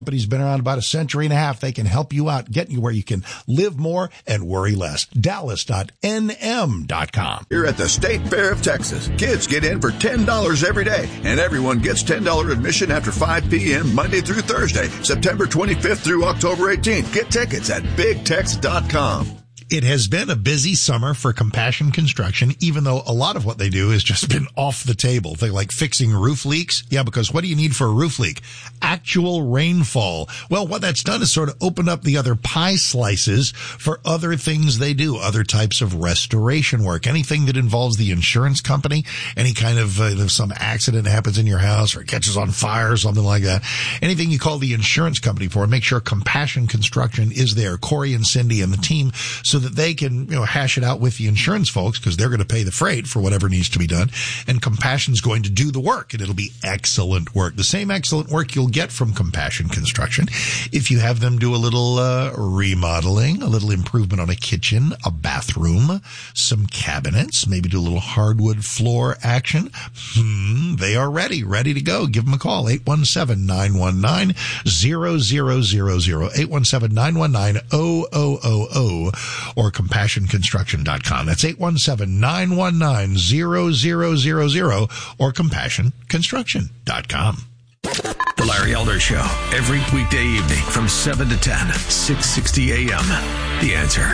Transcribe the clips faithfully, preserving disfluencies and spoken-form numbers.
But he's been around about a century and a half. They can help you out, get you where you can live more and worry less. Dallas dot N M dot com. Here at the State Fair of Texas, kids get in for ten dollars every day, and everyone gets ten dollars admission after five p.m. Monday through Thursday, September twenty-fifth through October eighteenth. Get tickets at big tex dot com. It has been a busy summer for Compassion Construction, even though a lot of what they do has just been off the table. They like fixing roof leaks. Yeah, because what do you need for a roof leak? Actual rainfall. Well, what that's done is sort of open up the other pie slices for other things they do, other types of restoration work, anything that involves the insurance company, any kind of, uh, if some accident happens in your house or it catches on fire or something like that. Anything you call the insurance company for, make sure Compassion Construction is there, Corey and Cindy and the team, so that they can, you know, hash it out with the insurance folks because they're going to pay the freight for whatever needs to be done. And Compassion's going to do the work, and it'll be excellent work. The same excellent work you'll get from Compassion Construction if you have them do a little uh, remodeling, a little improvement on a kitchen, a bathroom, some cabinets, maybe do a little hardwood floor action. Hmm, they are ready, ready to go. Give them a call, eight one seven, nine one nine, zero zero zero zero, eight one seven, nine one nine, zero zero zero zero, or compassion construction dot com. That's eight one seven, nine one nine, zero zero zero zero or compassion construction dot com. The Larry Elder Show, every weekday evening from seven to ten, six sixty a.m. The Answer.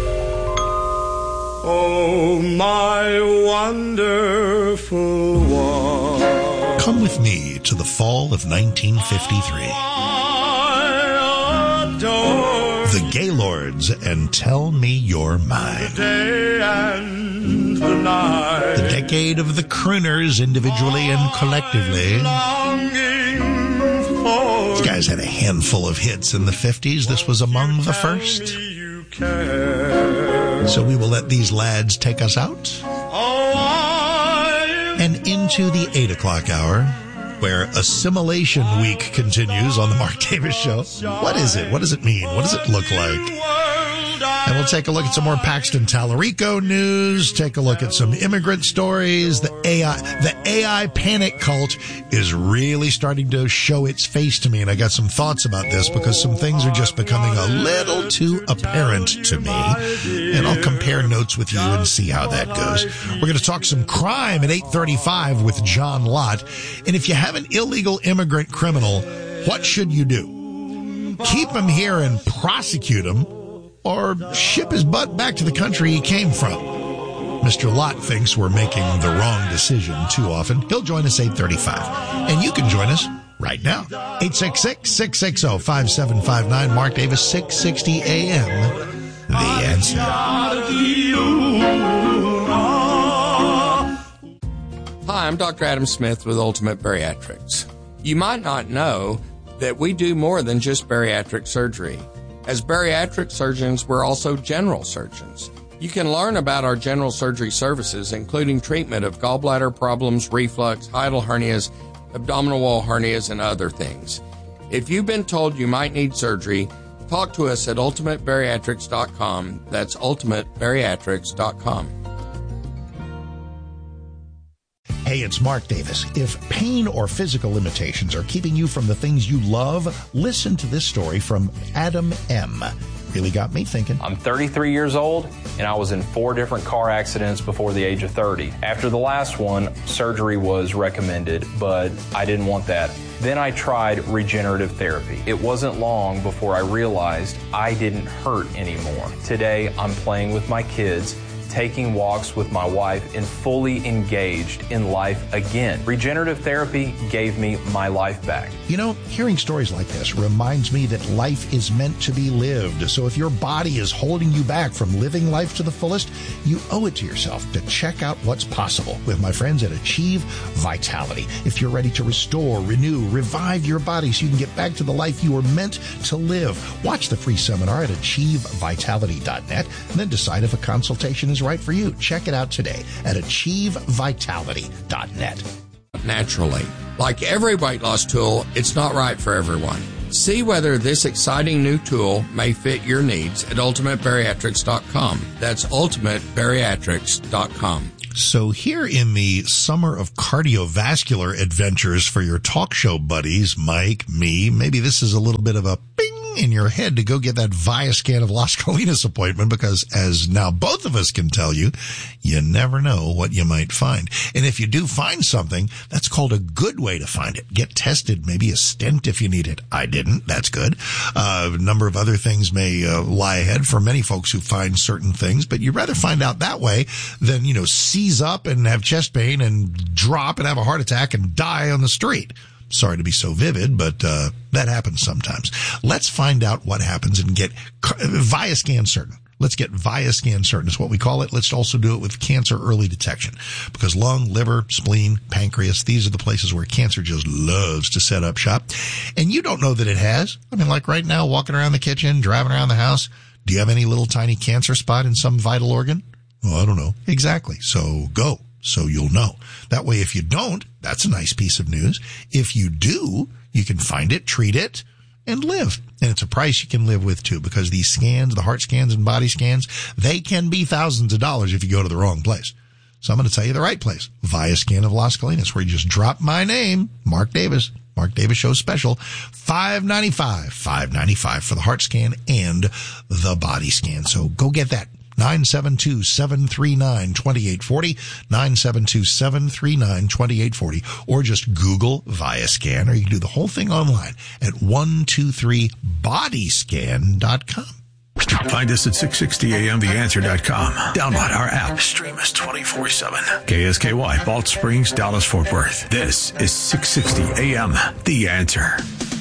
Oh, my wonderful one. Come with me to the fall of nineteen fifty-three. I adore the Gaylords and Tell Me You're Mine. the day and the night. The decade of the crooners, individually and collectively. Longing for These guys had a handful of hits in the fifties. This was among the first. you care. So we will let these lads take us out Oh, I and into the eight o'clock hour, where Assimilation Week continues on the Mark Davis Show. What is it? What does it mean? What does it look like? And we'll take a look at some more Paxton Tallarico news, take a look at some immigrant stories. The A I, the A I panic cult is really starting to show its face to me, and I got some thoughts about this because some things are just becoming a little too apparent to me. And I'll compare notes with you and see how that goes. We're going to talk some crime at eight thirty-five with John Lott. And if you have an illegal immigrant criminal, what should you do? Keep him here and prosecute him, or ship his butt back to the country he came from? Mister Lott thinks we're making the wrong decision too often. He'll join us eight thirty-five. And you can join us right now. eight six six, six six zero, five seven five nine. Mark Davis, six sixty A M. The Answer. Hi, I'm Doctor Adam Smith with Ultimate Bariatrics. You might not know that we do more than just bariatric surgery. As bariatric surgeons, we're also general surgeons. You can learn about our general surgery services, including treatment of gallbladder problems, reflux, hiatal hernias, abdominal wall hernias, and other things. If you've been told you might need surgery, talk to us at ultimate bariatrics dot com. That's ultimate bariatrics dot com. Hey, it's Mark Davis. If pain or physical limitations are keeping you from the things you love, listen to this story from Adam M. Really got me thinking. I'm thirty-three years old, and I was in four different car accidents before the age of thirty. After the last one, surgery was recommended, but I didn't want that. Then I tried regenerative therapy. It wasn't long before I realized I didn't hurt anymore. Today, I'm playing with my kids, taking walks with my wife, and fully engaged in life again. Regenerative therapy gave me my life back. You know, hearing stories like this reminds me that life is meant to be lived. So if your body is holding you back from living life to the fullest, you owe it to yourself to check out what's possible with my friends at Achieve Vitality. If you're ready to restore, renew, revive your body so you can get back to the life you were meant to live, watch the free seminar at achieve vitality dot net and then decide if a consultation is right for you. Check it out today at achieve vitality dot net. Naturally. Like every weight loss tool, it's not right for everyone. See whether this exciting new tool may fit your needs at ultimate bariatrics dot com. That's ultimate bariatrics dot com. So here in the summer of cardiovascular adventures for your talk show buddies, Mike, me, maybe this is a little bit of a bing in your head to go get that Viascan of Las Colinas appointment, because as now both of us can tell you, you never know what you might find. And if you do find something, that's called a good way to find it. Get tested, maybe a stent if you need it. I didn't. That's good. Uh, a number of other things may uh, lie ahead for many folks who find certain things, but you'd rather find out that way than, you know, seize up and have chest pain and drop and have a heart attack and die on the street. Sorry to be so vivid, but uh that happens sometimes. Let's find out what happens and get Viascan Certain. Let's get Viascan Certain is what we call it. Let's also do it with cancer early detection, because lung, liver, spleen, pancreas, these are the places where cancer just loves to set up shop. And you don't know that it has. I mean, like right now, walking around the kitchen, driving around the house, do you have any little tiny cancer spot in some vital organ? Well, I don't know. Exactly. So go. So you'll know. That way, if you don't, that's a nice piece of news. If you do, you can find it, treat it, and live. And it's a price you can live with, too, because these scans, the heart scans and body scans, they can be thousands of dollars if you go to the wrong place. So I'm going to tell you the right place, Viascan of Las Colinas, where you just drop my name, Mark Davis, Mark Davis Show Special, five ninety-five, five ninety-five for the heart scan and the body scan. So go get that. nine seven two, seven three nine, two eight four zero, nine seven two, seven three nine, two eight four zero, or just Google Viascan, or you can do the whole thing online at one two three body scan dot com. Find us at six sixty A M the answer dot com. Download our app. Stream us twenty-four seven. K S K Y, Balch Springs, Dallas, Fort Worth. This is six sixty A M The Answer.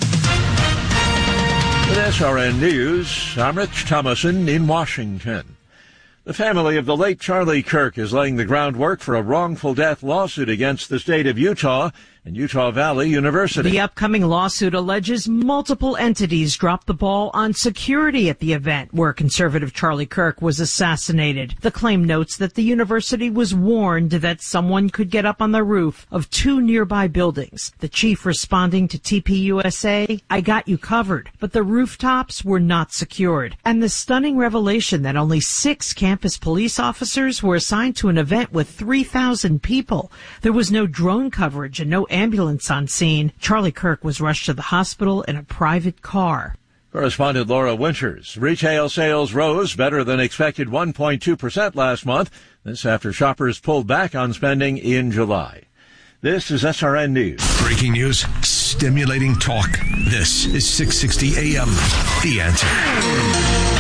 With S R N News, I'm Rich Thomason in Washington. The family of the late Charlie Kirk is laying the groundwork for a wrongful death lawsuit against the state of Utah and Utah Valley University. The upcoming lawsuit alleges multiple entities dropped the ball on security at the event where conservative Charlie Kirk was assassinated. The claim notes that the university was warned that someone could get up on the roof of two nearby buildings. The chief responding to T P U S A, "I got you covered," but the rooftops were not secured. And the stunning revelation that only six campus police officers were assigned to an event with three thousand people. There was no drone coverage and no ambulance on scene. Charlie Kirk was rushed to the hospital in a private car. Correspondent Laura Winters. Retail sales rose better than expected one point two percent last month. This after shoppers pulled back on spending in July. This is S R N News. Breaking news, stimulating talk. This is six sixty A M The Answer.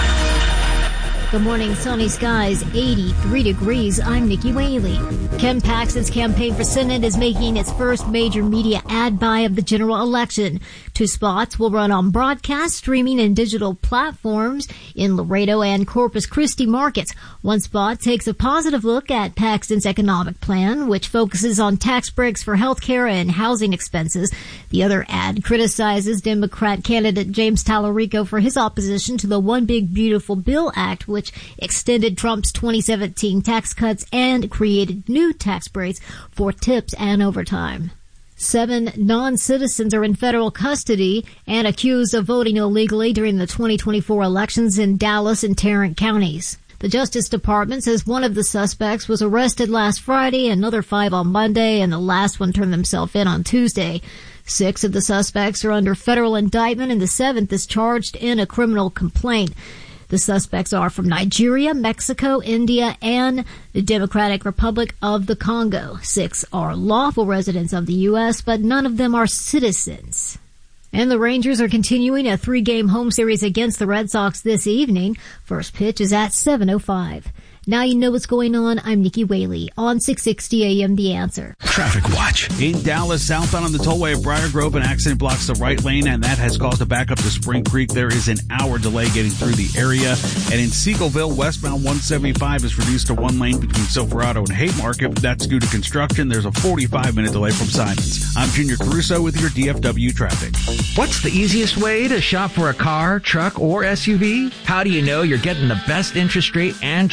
Good morning, sunny skies, eighty-three degrees. I'm Nikki Whaley. Ken Paxton's campaign for Senate is making its first major media ad buy of the general election. Two spots will run on broadcast, streaming, and digital platforms in Laredo and Corpus Christi markets. One spot takes a positive look at Paxton's economic plan, which focuses on tax breaks for health care and housing expenses. The other ad criticizes Democrat candidate James Tallarico for his opposition to the One Big Beautiful Bill Act, which extended Trump's twenty seventeen tax cuts and created new tax breaks for tips and overtime. Seven non-citizens are in federal custody and accused of voting illegally during the twenty twenty-four elections in Dallas and Tarrant counties. The Justice Department says one of the suspects was arrested last Friday, another five on Monday, and the last one turned themselves in on Tuesday. Six of the suspects are under federal indictment, and the seventh is charged in a criminal complaint. The suspects are from Nigeria, Mexico, India, and the Democratic Republic of the Congo. Six are lawful residents of the U S, but none of them are citizens. And the Rangers are continuing a three-game home series against the Red Sox this evening. First pitch is at seven oh five. Now you know what's going on. I'm Nikki Whaley on six sixty A M The Answer. Traffic Watch. In Dallas, southbound on the tollway of Briar Grove, an accident blocks the right lane, and that has caused a backup to Spring Creek. There is an hour delay getting through the area. And in Seagoville, westbound one seventy-five is reduced to one lane between Silverado and Haymarket. That's due to construction. There's a forty-five minute delay from Simons. I'm Junior Caruso with your D F W traffic. What's the easiest way to shop for a car, truck, or S U V? How do you know you're getting the best interest rate and trade in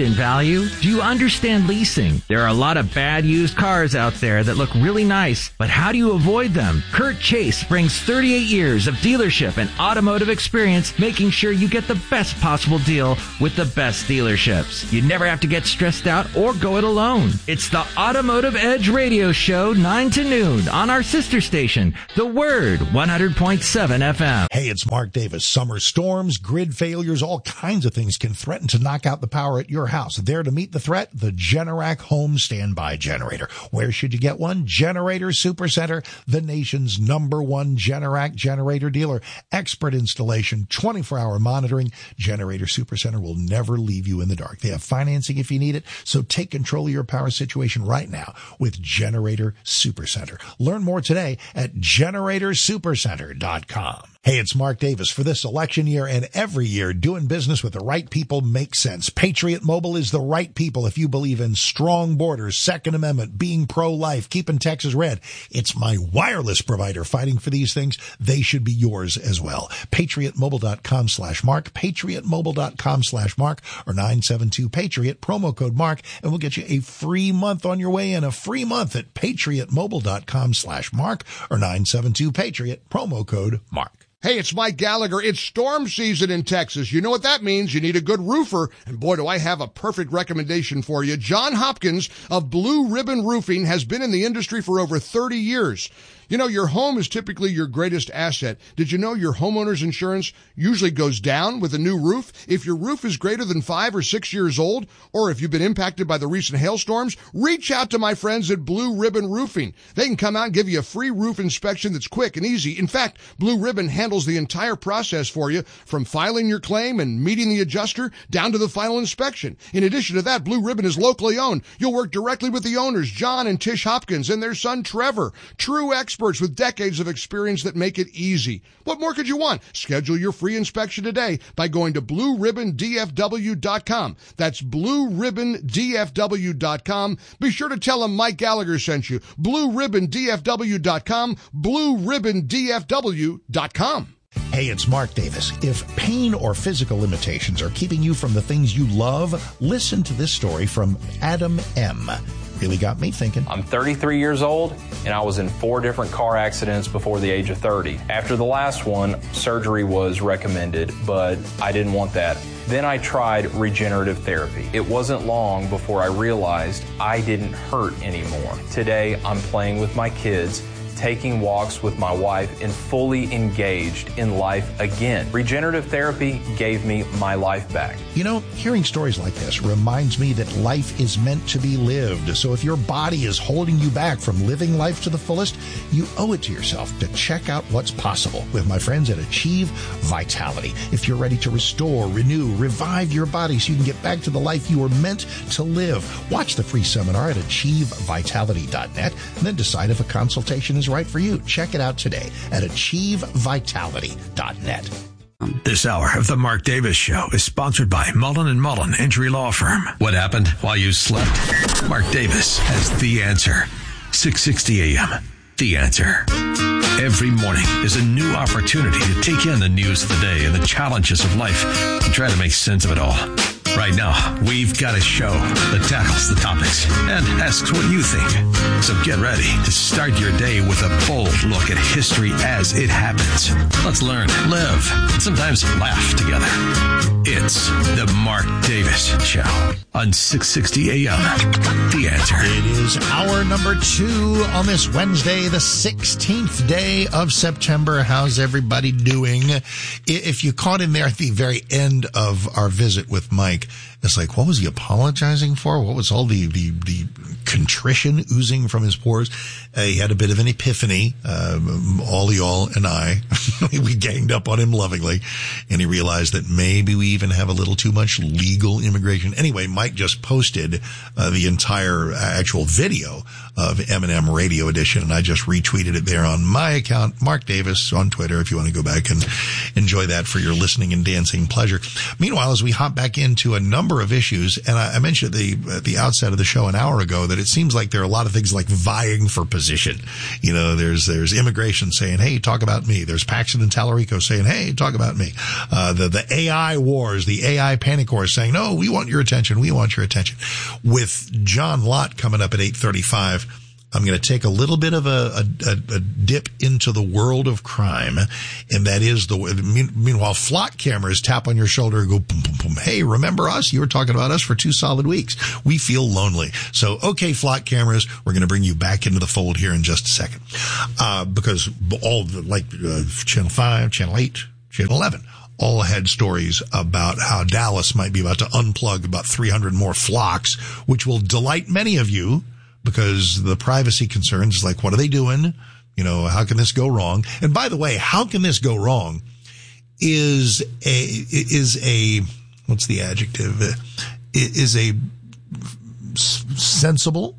in value? Do you understand leasing? There are a lot of bad used cars out there that look really nice, but how do you avoid them? Kurt Chase brings thirty-eight years of dealership and automotive experience, making sure you get the best possible deal with the best dealerships. You never have to get stressed out or go it alone. It's the Automotive Edge Radio Show, nine to noon on our sister station, The Word, one hundred point seven F M. Hey, it's Mark Davis. Summer storms, grid failures, all kinds of things can threaten to knock out the power at your house. There to meet the threat, the Generac Home Standby Generator. Where should you get one? Generator Supercenter, the nation's number one Generac generator dealer. Expert installation, twenty-four hour monitoring. Generator Supercenter will never leave you in the dark. They have financing if you need it, so take control of your power situation right now with Generator Supercenter. Learn more today at generator supercenter dot com. Hey, it's Mark Davis. For this election year and every year, doing business with the right people makes sense. Patriot Mobile is the right people if you believe in strong borders, Second Amendment, being pro-life, keeping Texas red. It's my wireless provider fighting for these things. They should be yours as well. patriot mobile dot com slash mark, patriot mobile dot com slash mark, or nine seven two Patriot, promo code Mark, and we'll get you a free month on your way in, a free month at patriot mobile dot com slash mark, or nine seven two Patriot, promo code Mark. Hey, it's Mike Gallagher. It's storm season in Texas. You know what that means. You need a good roofer. And boy, do I have a perfect recommendation for you. John Hopkins of Blue Ribbon Roofing has been in the industry for over thirty years. You know, your home is typically your greatest asset. Did you know your homeowner's insurance usually goes down with a new roof? If your roof is greater than five or six years old, or if you've been impacted by the recent hailstorms, reach out to my friends at Blue Ribbon Roofing. They can come out and give you a free roof inspection that's quick and easy. In fact, Blue Ribbon handles the entire process for you, from filing your claim and meeting the adjuster down to the final inspection. In addition to that, Blue Ribbon is locally owned. You'll work directly with the owners, John and Tish Hopkins, and their son, Trevor. True experts with decades of experience that make it easy. What more could you want? Schedule your free inspection today by going to blue ribbon d f w dot com. That's blue ribbon d f w dot com. Be sure to tell them Mike Gallagher sent you. blue ribbon d f w dot com, blue ribbon d f w dot com. Hey, it's Mark Davis. If pain or physical limitations are keeping you from the things you love, listen to this story from Adam M. Really got me thinking. I'm thirty-three years old, and I was in four different car accidents before the age of thirty. After the last one, surgery was recommended, but I didn't want that. Then I tried regenerative therapy. It wasn't long before I realized I didn't hurt anymore. Today, I'm playing with my kids, taking walks with my wife, and fully engaged in life again. Regenerative therapy gave me my life back. You know, hearing stories like this reminds me that life is meant to be lived. So if your body is holding you back from living life to the fullest, you owe it to yourself to check out what's possible with my friends at Achieve Vitality. If you're ready to restore, renew, revive your body so you can get back to the life you were meant to live, watch the free seminar at achieve vitality dot net and then decide if a consultation is right for you. Check it out today at achieve vitality dot net. This hour of the Mark Davis Show is sponsored by Mullen and Mullen Injury Law Firm. What happened while you slept? Mark Davis has the answer. six sixty a m The Answer. Every morning is a new opportunity to take in the news of the day and the challenges of life and try to make sense of it all. Right now, we've got a show that tackles the topics and asks what you think. So get ready to start your day with a bold look at history as it happens. Let's learn, live, and sometimes laugh together. It's the Mark Davis Show on six sixty a m The Answer. It is hour number two on this Wednesday, the sixteenth day of September. How's everybody doing? If you caught him there at the very end of our visit with Mike, it's like, what was he apologizing for? What was all the, the, the contrition oozing from his pores? Uh, he had a bit of an epiphany. Um, Ollie All and I, we ganged up on him lovingly, and he realized that maybe we even have a little too much legal immigration. Anyway, Mike just posted uh, the entire actual video of M and M Radio Edition, and I just retweeted it there on my account, Mark Davis, on Twitter, if you want to go back and, enjoy that for your listening and dancing pleasure. Meanwhile, as we hop back into a number of issues, and I, I mentioned at the, at the outset of the show an hour ago that it seems like there are a lot of things like vying for position. You know, there's, there's immigration saying, hey, talk about me. There's Paxton and Tallarico saying, hey, talk about me. Uh, the, the A I wars, the A I panic wars saying, no, we want your attention. We want your attention. With John Lott coming up at eight thirty-five, I'm going to take a little bit of a, a, a dip into the world of crime, and that is the mean, meanwhile flock cameras tap on your shoulder and go boom, boom, boom. Hey, remember us? You were talking about us for two solid weeks. We feel lonely. So, okay, flock cameras, we're going to bring you back into the fold here in just a second, uh, because all the, like uh, Channel Five, Channel Eight, Channel Eleven. All had stories about how Dallas might be about to unplug about three hundred more flocks, which will delight many of you because the privacy concerns is like, what are they doing? You know, how can this go wrong? And by the way, how can this go wrong is a, is a, what's the adjective? Is a sensible,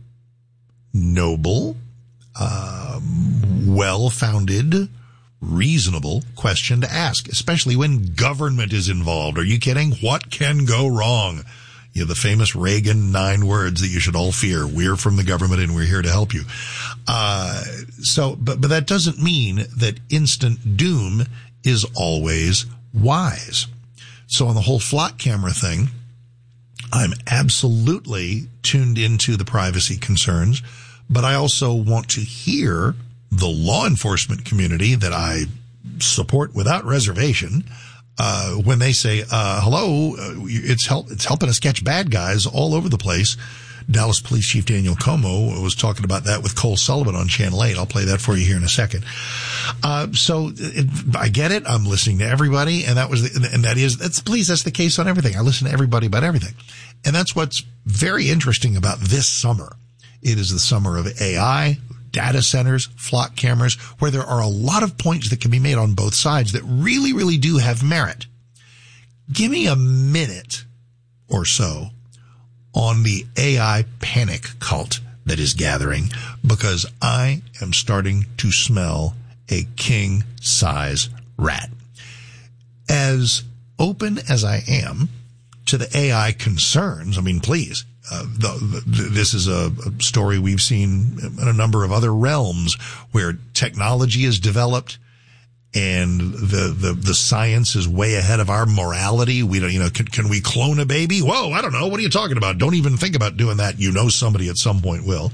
noble, uh, well-founded, reasonable question to ask, especially when government is involved. Are you kidding? What can go wrong? You know, the famous Reagan nine words that you should all fear. We're from the government and we're here to help you. Uh, so, but, but that doesn't mean that instant doom is always wise. So on the whole flock camera thing, I'm absolutely tuned into the privacy concerns, but I also want to hear the law enforcement community that I support without reservation, uh, when they say, uh, hello, uh, it's help, it's helping us catch bad guys all over the place. Dallas Police Chief Daniel Como was talking about that with Cole Sullivan on Channel eight. I'll play that for you here in a second. Uh, so it, I get it. I'm listening to everybody. And that was, the, and that is, that's, please, that's the case on everything. I listen to everybody about everything. And that's what's very interesting about this summer. It is the summer of A I, data centers, flock cameras, where there are a lot of points that can be made on both sides that really, really do have merit. Give me a minute or so on the A I panic cult that is gathering, because I am starting to smell a king-size rat. As open as I am to the A I concerns, I mean, please, Uh, the, the, this is a, a story we've seen in a number of other realms where technology is developed and the, the, the science is way ahead of our morality. We don't, you know, can, can we clone a baby? Whoa, I don't know. What are you talking about? Don't even think about doing that. You know, somebody at some point will.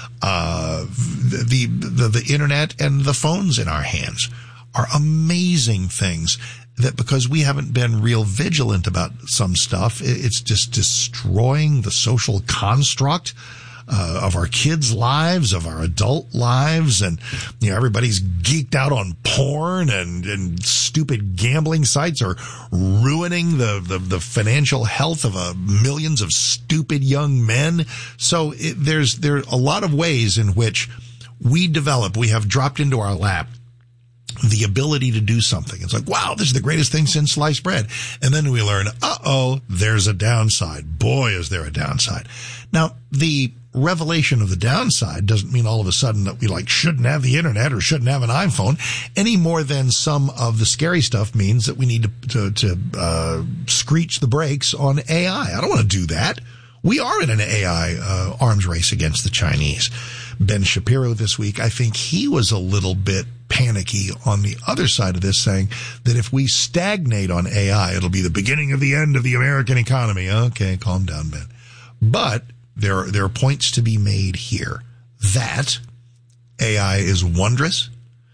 Uh, the, the, the internet and the phones in our hands are amazing things that, because we haven't been real vigilant about some stuff, it's just destroying the social construct uh, of our kids' lives, of our adult lives. And, you know, everybody's geeked out on porn, and, and stupid gambling sites are ruining the, the, the financial health of uh, millions of stupid young men. So it, there's, there are a lot of ways in which we develop, we have dropped into our lap the ability to do something. It's like, wow, this is the greatest thing since sliced bread. And then we learn, uh-oh, there's a downside. Boy, is there a downside. Now, the revelation of the downside doesn't mean all of a sudden that we like shouldn't have the internet or shouldn't have an iPhone any more than some of the scary stuff means that we need to, to, to uh, screech the brakes on A I. I don't want to do that. We are in an A I uh, arms race against the Chinese. Ben Shapiro this week, I think he was a little bit panicky on the other side of this, saying that if we stagnate on A I, it'll be the beginning of the end of the American economy. Okay, calm down, Ben. But there are, there are points to be made here that A I is wondrous.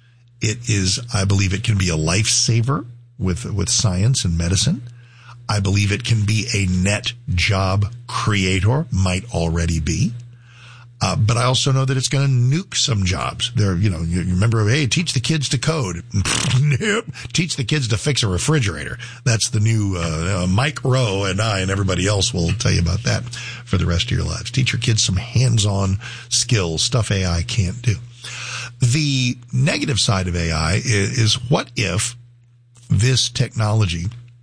It is, I believe it can be a lifesaver with, with science and medicine. I believe it can be a net job creator, might already be. Uh, but I also know that it's going to nuke some jobs. There, you know, you remember, hey, teach the kids to code. Nope. Teach the kids to fix a refrigerator. That's the new, uh, uh, Mike Rowe and I and everybody else will tell you about that for the rest of your lives. Teach your kids some hands-on skills, stuff A I can't do. The negative side of A I is, is what if this technology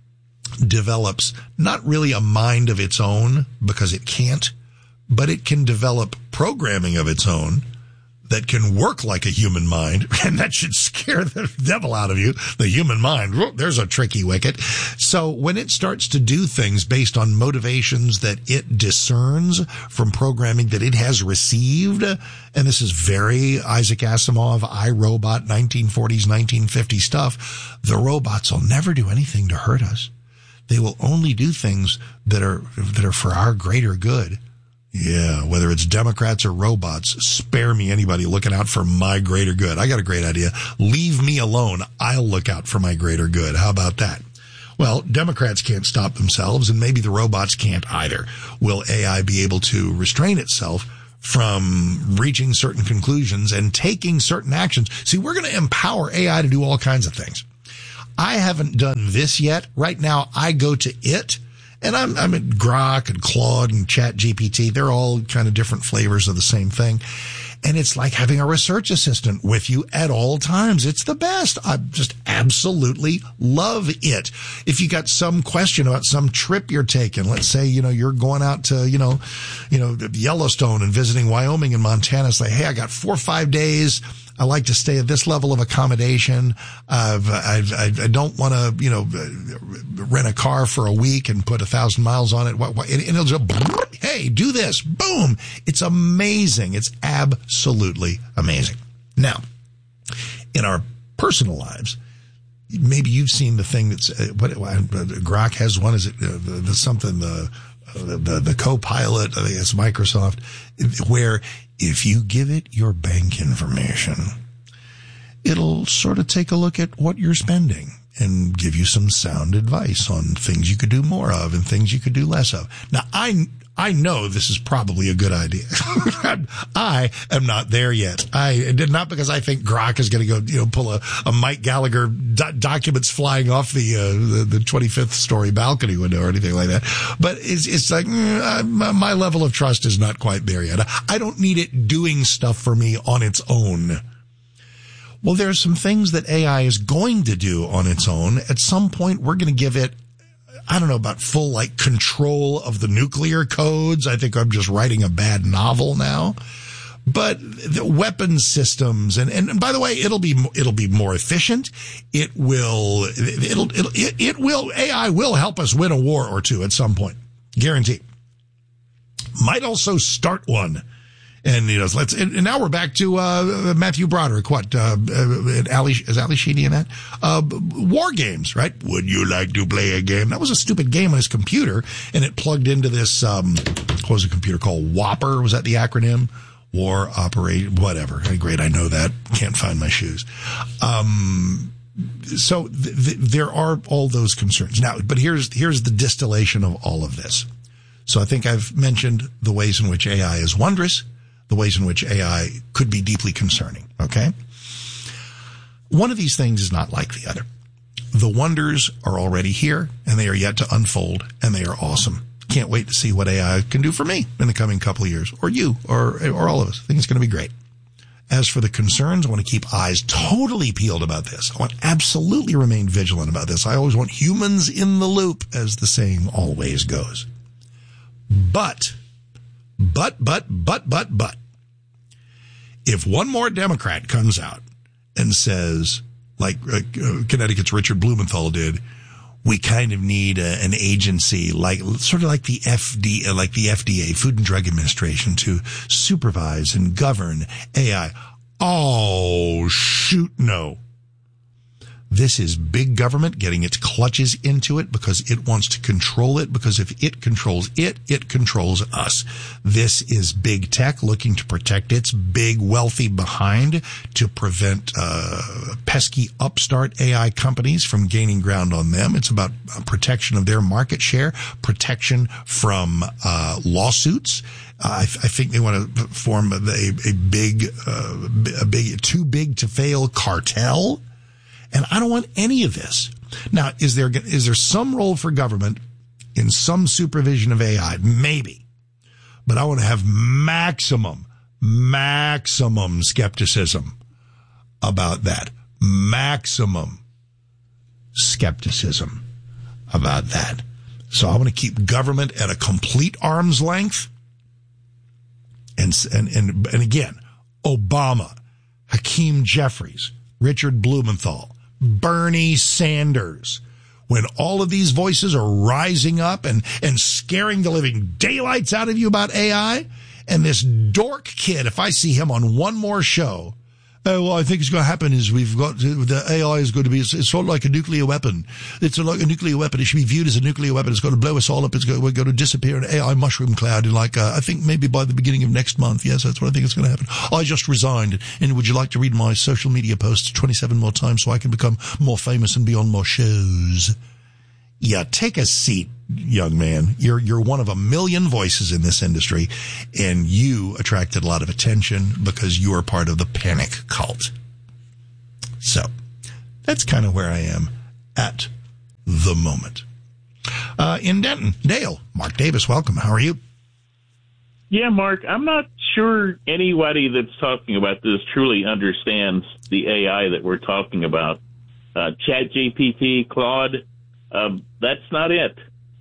develops not really a mind of its own, because it can't, but it can develop programming of its own that can work like a human mind, and that should scare the devil out of you, the human mind. There's a tricky wicket. So when it starts to do things based on motivations that it discerns from programming that it has received, and this is very Isaac Asimov, iRobot, nineteen forties, nineteen fifties stuff, the robots will never do anything to hurt us. They will only do things that are that are for our greater good. Yeah, whether it's Democrats or robots, spare me anybody looking out for my greater good. I got a great idea. Leave me alone. I'll look out for my greater good. How about that? Well, Democrats can't stop themselves, and maybe the robots can't either. Will A I be able to restrain itself from reaching certain conclusions and taking certain actions? See, we're going to empower A I to do all kinds of things. I haven't done this yet. Right now, I go to it. And I'm, I'm at Grok and Claude and Chat G P T. They're all kind of different flavors of the same thing. And it's like having a research assistant with you at all times. It's the best. I just absolutely love it. If you got some question about some trip you're taking, let's say, you know, you're going out to, you know, you know, Yellowstone and visiting Wyoming and Montana. It's like, hey, I got four or five days. I like to stay at this level of accommodation. I've, I've, I don't want to, you know, rent a car for a week and put a thousand miles on it. And it'll just, hey, do this. Boom. It's amazing. It's absolutely amazing. Now, in our personal lives, maybe you've seen the thing that's, uh, what, uh, Grok has one, is it uh, the, the something, the, the, the, the co-pilot, I think it's Microsoft, where if you give it your bank information, it'll sort of take a look at what you're spending and give you some sound advice on things you could do more of and things you could do less of. Now, I, I know this is probably a good idea. I am not there yet. I did not because I think Grok is going to go, you know, pull a, a Mike Gallagher do- documents flying off the, uh, the, the twenty-fifth story balcony window or anything like that. But it's, it's like, mm, my, my level of trust is not quite there yet. I don't need it doing stuff for me on its own. Well, there are some things that A I is going to do on its own. At some point, we're going to give it, I don't know about full, like, control of the nuclear codes. I think I'm just writing a bad novel now. But the weapons systems, and, and, and by the way, it'll be, it'll be more efficient. It will, it'll, it'll, it, it will, A I will help us win a war or two at some point. Guarantee. Might also start one. And, you know, let's, and now we're back to, uh, Matthew Broderick. What, uh, uh Ali, is Ali Sheedy in that? Uh, war games, right? Would you like to play a game? That was a stupid game on his computer, and it plugged into this, um, what was the computer called? Whopper? Was that the acronym? War Operate, whatever. Great, I know that. Can't find my shoes. Um, so th- th- there are all those concerns. Now, but here's, here's the distillation of all of this. So I think I've mentioned the ways in which A I is wondrous, the ways in which A I could be deeply concerning, okay? One of these things is not like the other. The wonders are already here, and they are yet to unfold, and they are awesome. Can't wait to see what A I can do for me in the coming couple of years, or you, or or all of us. I think it's going to be great. As for the concerns, I want to keep eyes totally peeled about this. I want to absolutely remain vigilant about this. I always want humans in the loop, as the saying always goes. But... But, but, but, but, but, if one more Democrat comes out and says, like uh, Connecticut's Richard Blumenthal did, we kind of need a, an agency like, sort of like the F D, like the F D A, Food and Drug Administration, to supervise and govern A I. Oh, shoot, no. This is big government getting its clutches into it because it wants to control it, because if it controls it, it controls us. This is big tech looking to protect its big wealthy behind to prevent uh pesky upstart A I companies from gaining ground on them. It's about protection of their market share, protection from uh lawsuits. Uh, I, I think they want to form a, a big, uh, a big, too big to fail cartel. And I don't want any of this. Now, is there, is there some role for government in some supervision of A I? Maybe. But I want to have maximum, maximum skepticism about that. Maximum skepticism about that. So I want to keep government at a complete arm's length. And, and, and, and again, Obama, Hakeem Jeffries, Richard Blumenthal, Bernie Sanders. When all of these voices are rising up and, and scaring the living daylights out of you about A I, and this dork kid, if I see him on one more show, oh, well, I think it's going to happen is we've got, the A I is going to be, it's, it's sort of like a nuclear weapon. It's like a nuclear weapon. It should be viewed as a nuclear weapon. It's going to blow us all up. It's going, we're going to disappear in an A I mushroom cloud in like, uh, I think maybe by the beginning of next month. Yes, that's what I think is going to happen. I just resigned. And would you like to read my social media posts twenty-seven more times so I can become more famous and be on more shows? Yeah, take a seat, young man. You're you're one of a million voices in this industry, and you attracted a lot of attention because you are part of the panic cult. So that's kind of where I am at the moment. Uh, in Denton, Dale, Mark Davis, welcome. How are you? Yeah, Mark, I'm not sure anybody that's talking about this truly understands the A I that we're talking about. Uh, ChatGPT, Claude, Um, that's not it.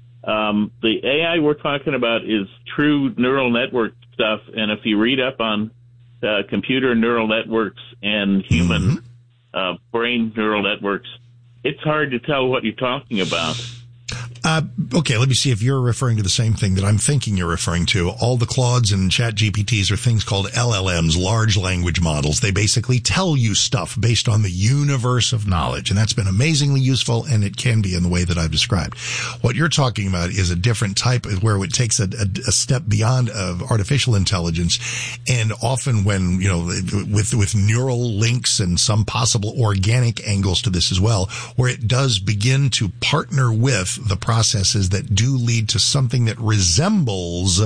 Um, the A I we're talking about is true neural network stuff, and if you read up on uh, computer neural networks and human mm-hmm. uh, brain neural networks, it's hard to tell what you're talking about. Uh, okay, let me see if you're referring to the same thing that I'm thinking you're referring to. All the Claudes and Chat G P Ts are things called L L Ms, large language models. They basically tell you stuff based on the universe of knowledge, and that's been amazingly useful, and it can be in the way that I've described. What you're talking about is a different type where it takes a, a, a step beyond of artificial intelligence, and often when, you know, with, with neural links and some possible organic angles to this as well, where it does begin to partner with the processes that do lead to something that resembles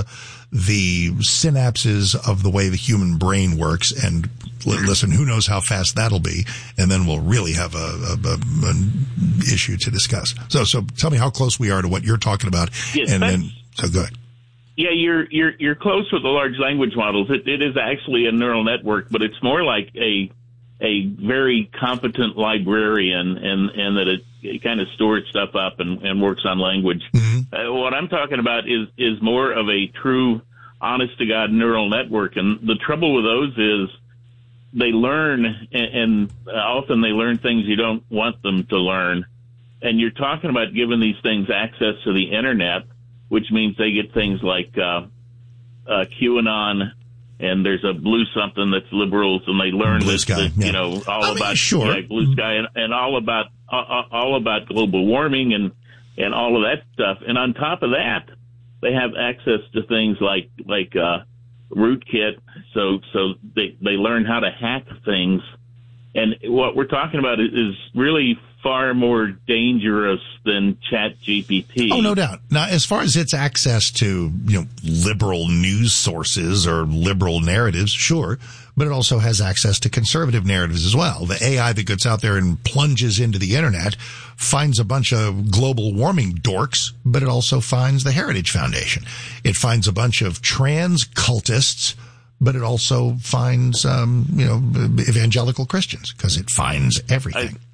the synapses of the way the human brain works. And listen, who knows how fast that'll be, and then we'll really have a, a, a an issue to discuss. So, so tell me how close we are to what you're talking about, yes, and then so go ahead. Yeah, you're you're you're close with the large language models. It, it is actually a neural network, but it's more like a a very competent librarian, and, and that it, it kind of stores stuff up and, and works on language. Mm-hmm. Uh, what I'm talking about is, is more of a true, honest-to-God neural network. And the trouble with those is they learn, and, and often they learn things you don't want them to learn. And you're talking about giving these things access to the Internet, which means they get things like uh, uh, QAnon, and there's a blue something that's liberals, and they learn blue that, sky, that yeah. you know, all I about mean, sure. yeah, blue sky and, and all about uh, all about global warming and, and all of that stuff. And on top of that, they have access to things like like uh, rootkit, so so they they learn how to hack things. And what we're talking about is, is really far more dangerous than Chat G P T. Oh, no doubt. Now, as far as its access to, you know, liberal news sources or liberal narratives, sure, but it also has access to conservative narratives as well. The A I that gets out there and plunges into the Internet finds a bunch of global warming dorks, but it also finds the Heritage Foundation. It finds a bunch of trans cultists, but it also finds, um, you know, evangelical Christians, because it finds everything. I-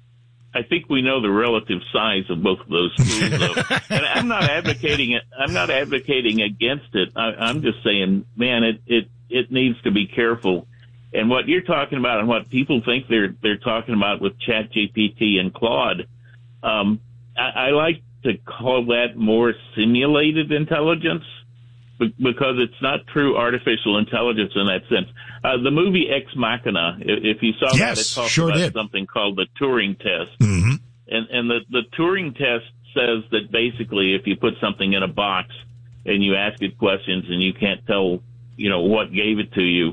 I think we know the relative size of both of those schools, though. And I'm not advocating it. I'm not advocating against it. I, I'm just saying, man, it, it, it needs to be careful. And what you're talking about and what people think they're, they're talking about with Chat G P T and Claude, um, I, I like to call that more simulated intelligence, because it's not true artificial intelligence in that sense. Uh, the movie Ex Machina, if you saw yes, that, it talks sure about did. something called the Turing test. Mm-hmm. And, and the, the Turing test says that basically if you put something in a box and you ask it questions and you can't tell, you know, what gave it to you,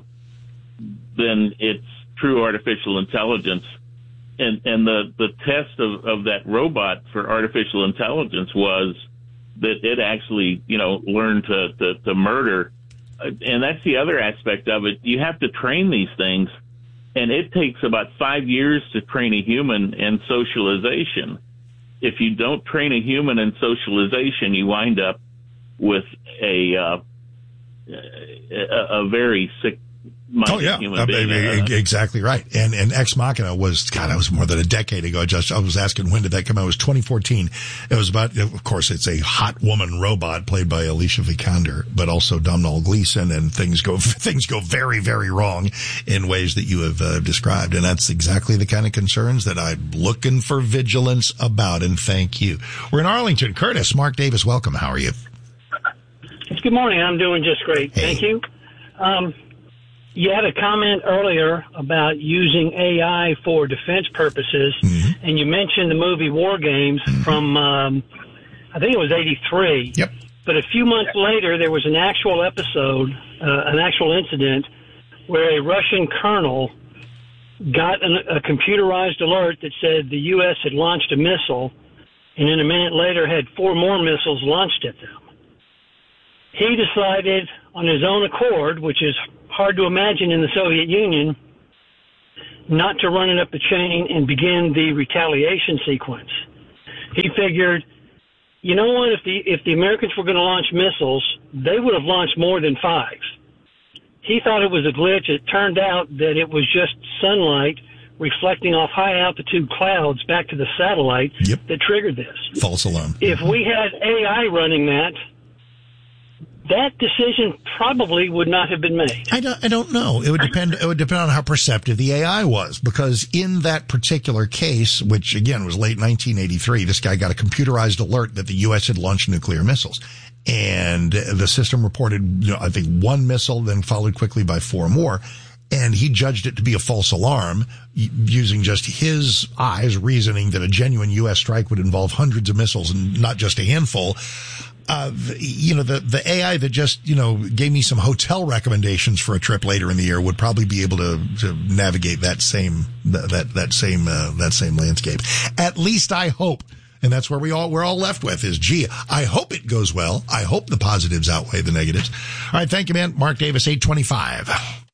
then it's true artificial intelligence. And, and the, the test of, of that robot for artificial intelligence was that it actually, you know, learned to, to, to murder. And that's the other aspect of it. You have to train these things, and it takes about five years to train a human in socialization. If you don't train a human in socialization, you wind up with a, uh, a, a very sick minded oh, yeah. human Uh, being. uh, Uh, exactly right. And and Ex Machina was, God, that was more than a decade ago. Just I was asking, when did that come out? It was twenty fourteen. It was about, of course, it's a hot woman robot played by Alicia Vikander, but also Domhnall Gleeson, and things go things go very, very wrong in ways that you have uh, described. And that's exactly the kind of concerns that I'm looking for vigilance about. And thank you. We're in Arlington. Curtis, Mark Davis, welcome. How are you? Good morning. I'm doing just great. Hey. Thank you. Um, you had a comment earlier about using A I for defense purposes, mm-hmm. and you mentioned the movie War Games mm-hmm. from, um, I think it was eighty-three. Yep. But a few months later, there was an actual episode, uh, an actual incident, where a Russian colonel got an, a computerized alert that said the U S had launched a missile, and then a minute later had four more missiles launched at them. He decided on his own accord, which is hard to imagine in the Soviet Union, not to run it up the chain and begin the retaliation sequence. He figured, you know what, if the if the Americans were going to launch missiles, they would have launched more than five. He thought it was a glitch. It turned out that it was just sunlight reflecting off high-altitude clouds back to the satellite yep. that triggered this. False alarm. If we had A I running that, that decision probably would not have been made. I don't, I don't know. It would depend, it would depend on how perceptive the A I was, because in that particular case, which again was late nineteen eighty-three, this guy got a computerized alert that the U S had launched nuclear missiles. And the system reported, you know, I think one missile, then followed quickly by four more. And he judged it to be a false alarm using just his eyes, reasoning that a genuine U S strike would involve hundreds of missiles and not just a handful. Uh, you know, the, the A I that just, you know, gave me some hotel recommendations for a trip later in the year would probably be able to, to navigate that same, that, that, that same, uh, that same landscape. At least I hope. And that's where we all, we're all left with is, gee, I hope it goes well. I hope the positives outweigh the negatives. All right. Thank you, man. Mark Davis, eight twenty-five.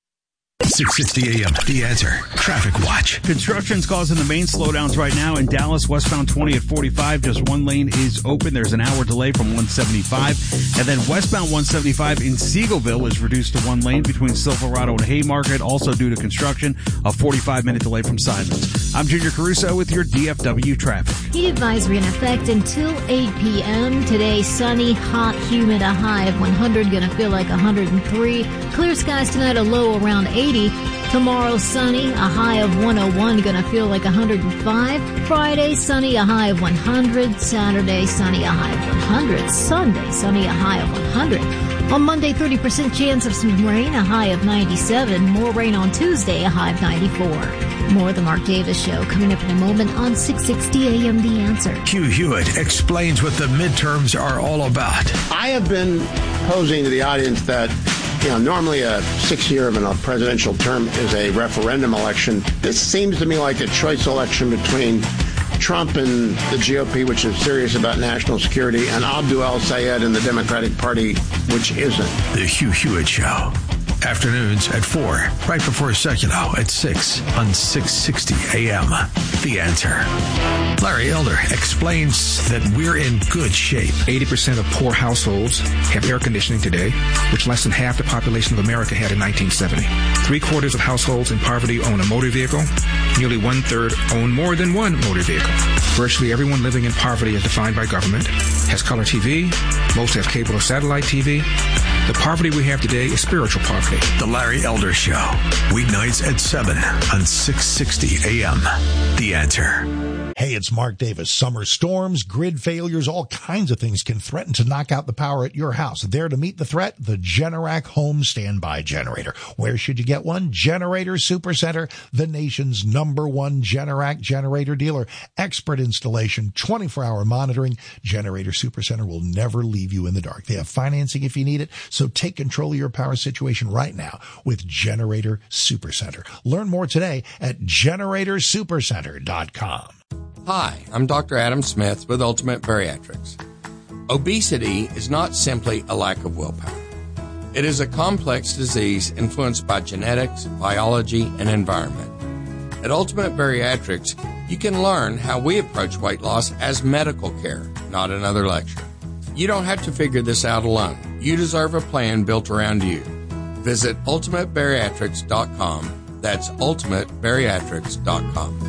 six sixty A M, The Answer. Traffic Watch. Construction's causing the main slowdowns right now in Dallas, westbound twenty at forty-five. Just one lane is open. There's an hour delay from one seventy-five. And then westbound one seventy-five in Seagoville is reduced to one lane between Silverado and Haymarket, also due to construction. A forty-five minute delay from Simon's. I'm Junior Caruso with your D F W traffic. Heat advisory in effect until eight p.m. Today, sunny, hot, humid, a high of one hundred. Gonna feel like one hundred three. Clear skies tonight, a low around eighty. Tomorrow, sunny, a high of one oh one, gonna feel like one hundred five. Friday, sunny, a high of one hundred. Saturday, sunny, a high of one hundred. Sunday, sunny, a high of one hundred. On Monday, thirty percent chance of some rain, a high of ninety-seven. More rain on Tuesday, a high of ninety-four. More of the Mark Davis Show coming up in a moment on six sixty A M The Answer. Hugh Hewitt explains what the midterms are all about. I have been posing to the audience that, you know, normally a six-year of a presidential term is a referendum election. This seems to me like a choice election between Trump and the G O P, which is serious about national security, and Abdul El-Sayed and the Democratic Party, which isn't. The Hugh Hewitt Show. Afternoons at four, right before Seculo at six on six sixty A M. The Answer. Larry Elder explains that we're in good shape. eighty percent of poor households have air conditioning today, which less than half the population of America had in nineteen seventy. Three quarters of households in poverty own a motor vehicle. Nearly one third own more than one motor vehicle. Virtually everyone living in poverty as defined by government has color T V. Most have cable or satellite T V. The poverty we have today is spiritual poverty. The Larry Elder Show. Weeknights at seven on six sixty A M. The Answer. Hey, it's Mark Davis. Summer storms, grid failures, all kinds of things can threaten to knock out the power at your house. There to meet the threat, the Generac Home Standby Generator. Where should you get one? Generator Supercenter, the nation's number one Generac generator dealer. Expert installation, twenty-four hour monitoring. Generator Supercenter will never leave you in the dark. They have financing if you need it, so take control of your power situation right now with Generator Supercenter. Learn more today at generator supercenter dot com. Hi, I'm Doctor Adam Smith with Ultimate Bariatrics. Obesity is not simply a lack of willpower. It is a complex disease influenced by genetics, biology, and environment. At Ultimate Bariatrics, you can learn how we approach weight loss as medical care, not another lecture. You don't have to figure this out alone. You deserve a plan built around you. Visit ultimate bariatrics dot com. That's ultimate bariatrics dot com.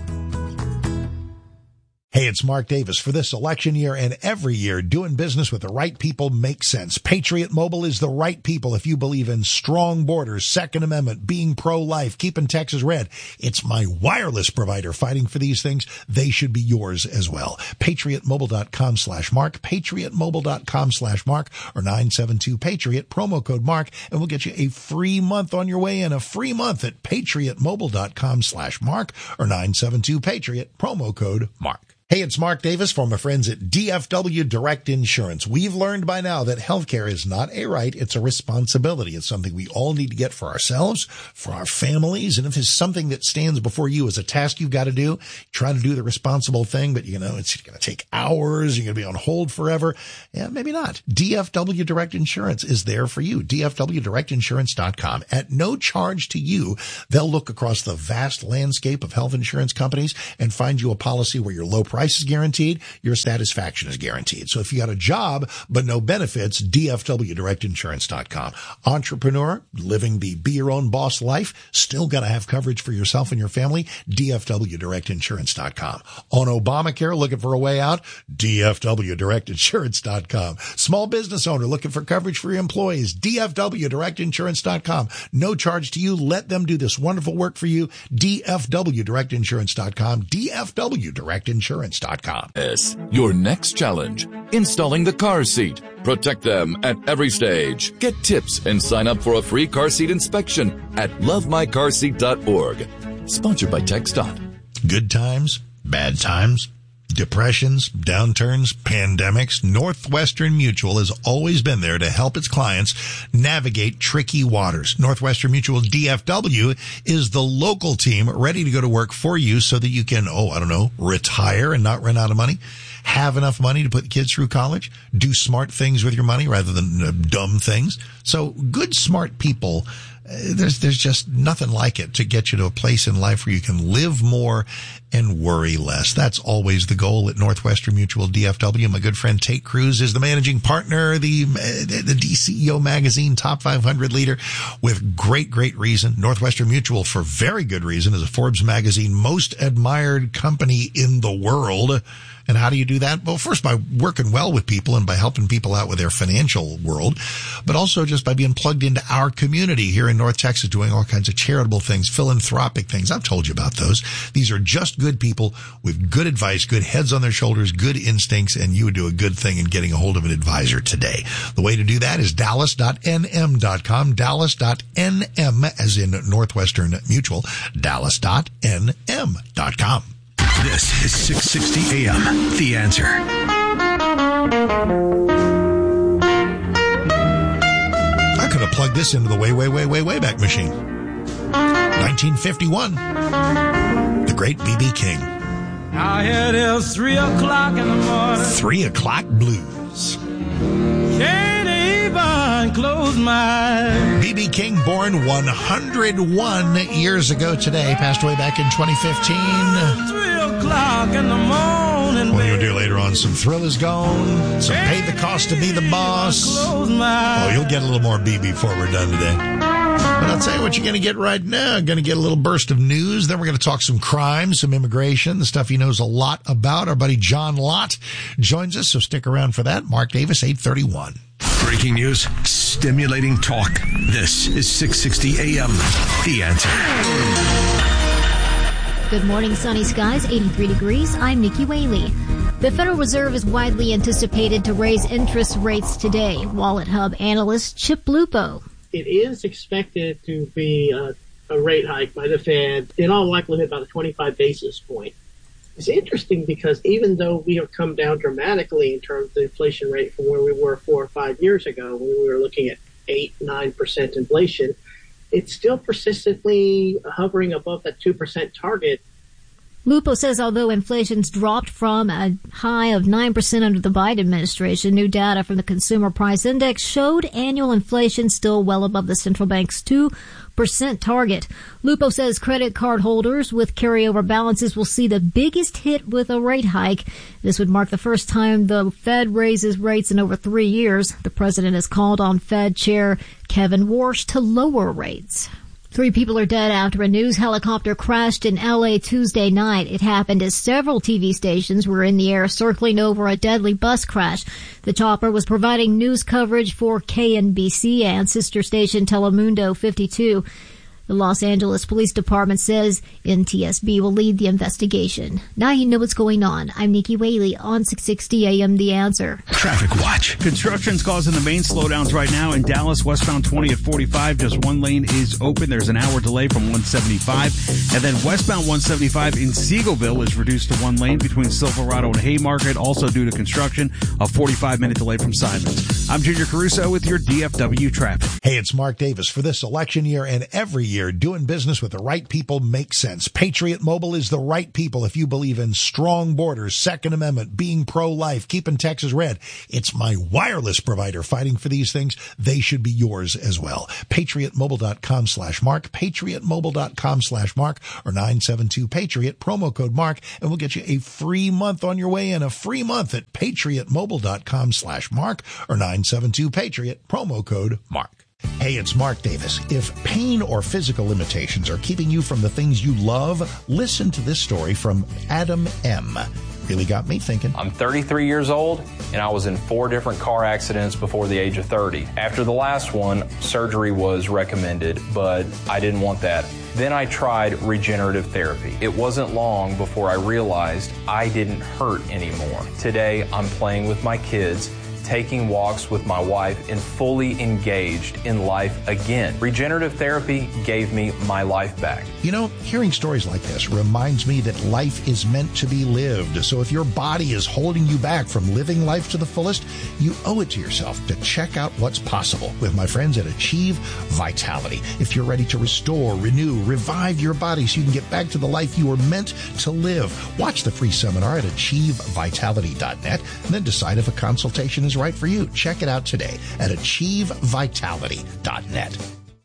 Hey, it's Mark Davis. For this election year and every year, doing business with the right people makes sense. Patriot Mobile is the right people if you believe in strong borders, Second Amendment, being pro-life, keeping Texas red. It's my wireless provider fighting for these things. They should be yours as well. patriot mobile dot com slash mark, patriot mobile dot com slash mark, or nine seven two Patriot, promo code Mark, and we'll get you a free month on your way in, a free month at patriot mobile dot com slash mark, or nine seven two Patriot, promo code Mark. Hey, it's Mark Davis from my friends at D F W Direct Insurance. We've learned by now that healthcare is not a right, it's a responsibility. It's something we all need to get for ourselves, for our families, and if it's something that stands before you as a task you've got to do, try to do the responsible thing, but you know, it's going to take hours, you're going to be on hold forever. Yeah, maybe not. D F W Direct Insurance is there for you. D F W direct insurance dot com. At no charge to you, they'll look across the vast landscape of health insurance companies and find you a policy where your low price is guaranteed, your satisfaction is guaranteed. So if you got a job but no benefits, D F W direct insurance dot com. Entrepreneur, living the be your own boss life, still got to have coverage for yourself and your family, D F W direct insurance dot com. On Obamacare, looking for a way out, D F W direct insurance dot com. Small business owner looking for coverage for your employees, D F W direct insurance dot com. No charge to you. Let them do this wonderful work for you, D F W direct insurance dot com, D F W direct insurance dot com. Yes, your next challenge, installing the car seat. Protect them at every stage. Get tips and sign up for a free car seat inspection at love my car seat dot org. Sponsored by TxDOT. Good times, bad times, depressions, downturns, pandemics, Northwestern Mutual has always been there to help its clients navigate tricky waters. Northwestern Mutual D F W is the local team ready to go to work for you so that you can, oh, I don't know, retire and not run out of money, have enough money to put the kids through college, do smart things with your money rather than uh, dumb things. So good, smart people, uh, there's there's just nothing like it to get you to a place in life where you can live more and worry less. That's always the goal at Northwestern Mutual D F W. My good friend Tate Cruz is the managing partner, the the D C E O Magazine Top five hundred leader, with great, great reason. Northwestern Mutual, for very good reason, is a Forbes Magazine most admired company in the world. And how do you do that? Well, first by working well with people and by helping people out with their financial world, but also just by being plugged into our community here in North Texas, doing all kinds of charitable things, philanthropic things. I've told you about those. These are just good people with good advice, good heads on their shoulders, good instincts, and you would do a good thing in getting a hold of an advisor today. The way to do that is dallas dot n m dot com, dallas dot n m as in Northwestern Mutual, dallas dot n m dot com. This is six sixty A M, The Answer. I could have plugged this into the way, way, way, way, way back machine. nineteen fifty-one. The great B B King. Now it is three o'clock in the morning. Three o'clock blues. Can't even close my eyes. B B King, born one hundred one years ago today, passed away back in twenty fifteen. O'clock in the morning. What you'll do later on, some Thrill Is Gone, some Pay the Cost to Be the Boss. Oh, you'll get a little more B B before we're done today. But I'll tell you what you're going to get right now. Going to get a little burst of news. Then we're going to talk some crime, some immigration, the stuff he knows a lot about. Our buddy John Lott joins us, so stick around for that. Mark Davis, eight thirty-one. Breaking news, stimulating talk. This is six sixty A M, The Answer. Good morning, sunny skies, eighty-three degrees. I'm Nikki Whaley. The Federal Reserve is widely anticipated to raise interest rates today. Wallet Hub analyst Chip Lupo. It is expected to be a, a rate hike by the Fed, in all likelihood about a twenty-five basis point. It's interesting because even though we have come down dramatically in terms of the inflation rate from where we were four or five years ago, when we were looking at eight, nine percent inflation, it's still persistently hovering above that two percent target Lupo says although inflation's dropped from a high of nine percent under the Biden administration, new data from the Consumer Price Index showed annual inflation still well above the central bank's two percent target. Lupo says credit card holders with carryover balances will see the biggest hit with a rate hike. This would mark the first time the Fed raises rates in over three years. The president has called on Fed Chair Kevin Warsh to lower rates. Three people are dead after a news helicopter crashed in L A Tuesday night. It happened as several T V stations were in the air circling over a deadly bus crash. The chopper was providing news coverage for K N B C and sister station Telemundo fifty-two. The Los Angeles Police Department says N T S B will lead the investigation. Now you know what's going on. I'm Nikki Whaley on six sixty A M The Answer. Traffic watch. Construction's causing the main slowdowns right now in Dallas, westbound twenty at forty-five. Just one lane is open. There's an hour delay from one seventy-five. And then westbound one seventy-five in Seagoville is reduced to one lane between Silverado and Haymarket, also due to construction. A forty-five minute delay from Simons. I'm Junior Caruso with your D F W traffic. Hey, it's Mark Davis. For this election year and every year, doing business with the right people makes sense. Patriot Mobile is the right people if you believe in strong borders, Second Amendment, being pro-life, keeping Texas red. It's my wireless provider fighting for these things. They should be yours as well. PatriotMobile.com slash Mark, PatriotMobile.com slash Mark, or nine seven two Patriot, promo code Mark, and we'll get you a free month on your way in. A free month at PatriotMobile.com slash Mark, or nine seven two Patriot, promo code Mark. Hey, it's Mark Davis. If pain or physical limitations are keeping you from the things you love, listen to this story from Adam M. Really got me thinking. I'm thirty-three years old, and I was in four different car accidents before the age of thirty. After the last one, surgery was recommended, but I didn't want that. Then I tried regenerative therapy. It wasn't long before I realized I didn't hurt anymore. Today, I'm playing with my kids, taking walks with my wife, and fully engaged in life again. Regenerative therapy gave me my life back. You know, hearing stories like this reminds me that life is meant to be lived. So if your body is holding you back from living life to the fullest, you owe it to yourself to check out what's possible with my friends at Achieve Vitality. If you're ready to restore, renew, revive your body so you can get back to the life you were meant to live, watch the free seminar at achieve vitality dot net and then decide if a consultation is right for you. Check it out today at achieve vitality dot net.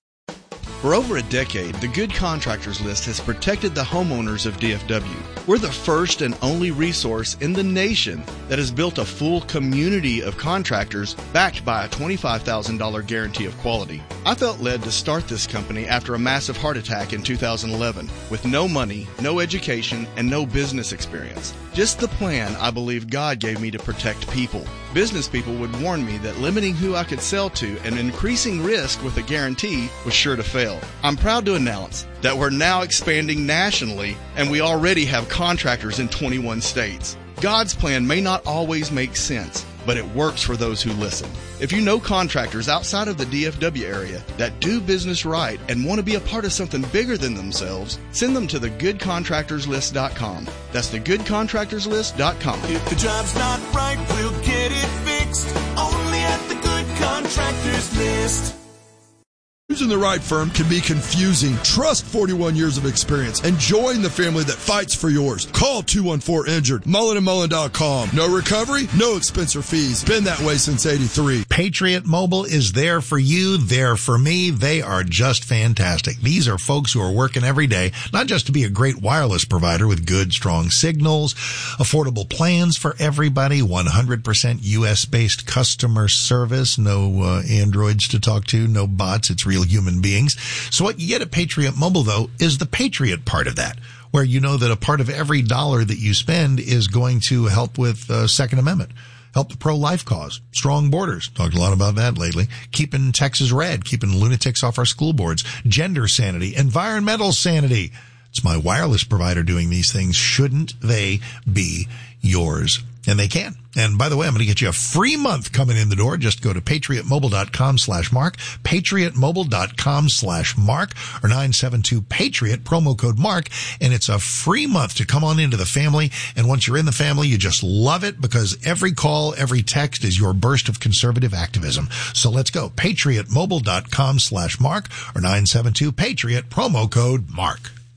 For over a decade, the Good Contractors List has protected the homeowners of D F W. We're the first and only resource in the nation that has built a full community of contractors backed by a twenty-five thousand dollars guarantee of quality. I felt led to start this company after a massive heart attack in two thousand eleven with no money, no education, and no business experience. Just the plan I believe God gave me to protect people. Business people would warn me that limiting who I could sell to and increasing risk with a guarantee was sure to fail. I'm proud to announce that we're now expanding nationally, and we already have contractors in twenty-one states. God's plan may not always make sense, but it works for those who listen. If you know contractors outside of the D F W area that do business right and want to be a part of something bigger than themselves, send them to the good contractors list dot com. That's the good contractors list dot com. If the job's not right, we'll get it fixed. Only at the Good Contractors List. Choosing the right firm can be confusing. Trust forty-one years of experience and join the family that fights for yours. Call two one four injured. Mullen and Mullen dot com. No recovery, no expense or fees. Been that way since eighty-three. Patriot Mobile is there for you, there for me. They are just fantastic. These are folks who are working every day, not just to be a great wireless provider with good, strong signals, affordable plans for everybody, one hundred percent U S-based customer service, no uh, androids to talk to, no bots. It's real human beings. So what you get at Patriot Mobile, though, is the Patriot part of that, where you know that a part of every dollar that you spend is going to help with uh, Second Amendment, help the pro-life cause, strong borders. Talked a lot about that lately. Keeping Texas red, keeping lunatics off our school boards, gender sanity, environmental sanity. It's my wireless provider doing these things. Shouldn't they be yours? And they can. And by the way, I'm going to get you a free month coming in the door. Just go to patriotmobile.com slash Mark, patriotmobile.com slash Mark, or nine seven two Patriot, promo code Mark. And it's a free month to come on into the family. And once you're in the family, you just love it because every call, every text is your burst of conservative activism. So let's go. patriotmobile.com slash Mark, or nine seven two Patriot, promo code Mark.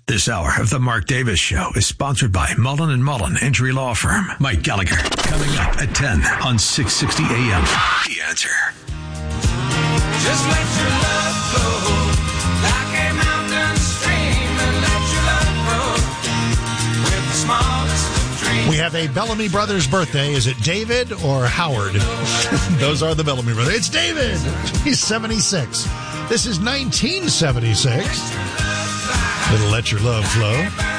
This hour of the Mark Davis Show is sponsored by Mullen and Mullen Injury Law Firm. Mike Gallagher, coming up at ten on six sixty A M. The Answer. Just let your love flow like a mountain stream, and let your love grow with the smallest of dreams. We have a Bellamy Brothers birthday. Is it David or Howard? Those are the Bellamy Brothers. It's David. He's seventy-six. This is nineteen seventy-six. Little Let Your Love Flow.